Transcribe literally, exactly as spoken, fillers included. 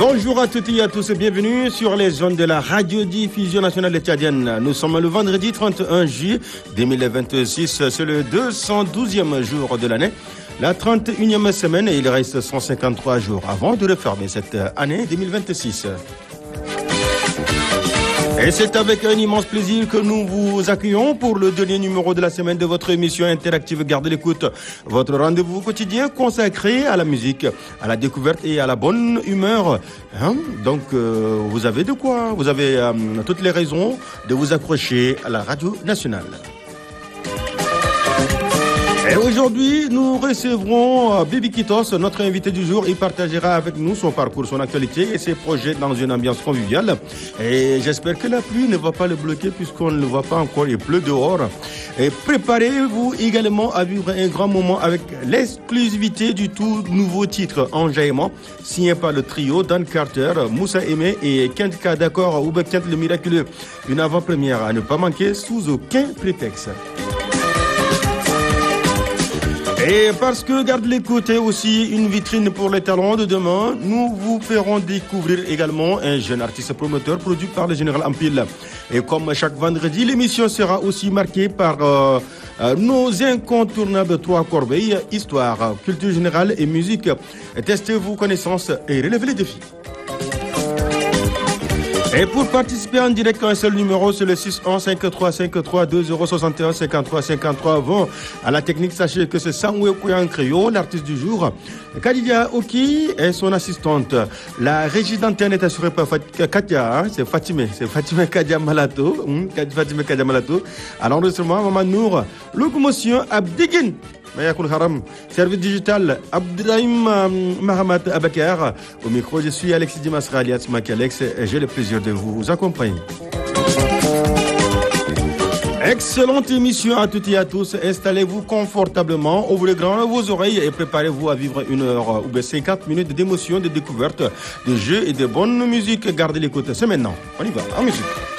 Bonjour à toutes et à tous et bienvenue sur les zones de la radiodiffusion nationale tchadienne. Nous sommes le vendredi trente et un juillet deux mille vingt-six, c'est le deux cent douzième jour de l'année, la trente et unième semaine et il reste cent cinquante-trois jours avant de refermer cette année deux mille vingt-six. Et c'est avec un immense plaisir que nous vous accueillons pour le dernier numéro de la semaine de votre émission interactive Gardez l'écoute, votre rendez-vous quotidien consacré à la musique, à la découverte et à la bonne humeur. Hein? Donc, euh, vous avez de quoi, vous avez euh, toutes les raisons de vous accrocher à la radio nationale. Et aujourd'hui, nous recevrons Bibi Kitos, notre invité du jour. Il partagera avec nous son parcours, son actualité et ses projets dans une ambiance conviviale. Et j'espère que la pluie ne va pas le bloquer puisqu'on ne le voit pas encore, il pleut dehors. Et préparez-vous également à vivre un grand moment avec l'exclusivité du tout nouveau titre Enjaillement, signé par le trio Dan Carter, Moussa Aimé et Kent K. D'accord, ou Kent le Miraculeux. Une avant-première à ne pas manquer sous aucun prétexte. Et parce que Garde l'écoute est aussi une vitrine pour les talents de demain, nous vous ferons découvrir également un jeune artiste promoteur produit par le Général Ampil. Et comme chaque vendredi, l'émission sera aussi marquée par euh, euh, nos incontournables trois corbeilles, histoire, culture générale et musique. Testez vos connaissances et relevez les défis. Et pour participer en direct, un seul numéro, c'est le six un cinq trois cinq trois deux zéro six un cinquante-trois cinquante-trois vingt. À la technique, sachez que c'est Sangwe Kouyankreyo, l'artiste du jour. Kadidia Oki est son assistante. La régie d'antenne est assurée par Katia, hein, c'est Fatime, c'est Fatime Kadia Malato. Hum, Fatime Kadia Malato. À l'enregistrement, Maman Nour, locomotion Abdigin. Mayakoul Haram, service digital Abdrahim Mahamat Abakar. Au micro, je suis Alexis Dimasra alias Alex et j'ai le plaisir de vous accompagner. Excellente émission à toutes et à tous. Installez-vous confortablement, ouvrez grand vos oreilles et préparez-vous à vivre une heure ou bien cinquante minutes d'émotion, de découverte, de jeux et de bonne musique. Gardez l'écoute. C'est maintenant. On y va, en musique.